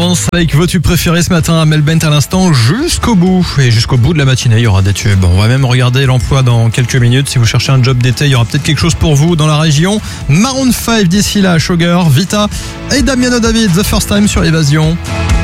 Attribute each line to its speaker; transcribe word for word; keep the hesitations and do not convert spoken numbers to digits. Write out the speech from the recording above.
Speaker 1: avance avec vos tubes préférés ce matin à Melbent à l'instant jusqu'au bout. Et jusqu'au bout de la matinée, il y aura des tubes. On va même regarder l'emploi dans quelques minutes. Si vous cherchez un job d'été, il y aura peut-être quelque chose pour vous dans la région. Maroon cinq d'ici là, Sugar, Vita et Damiano David, The First Time sur Évasion.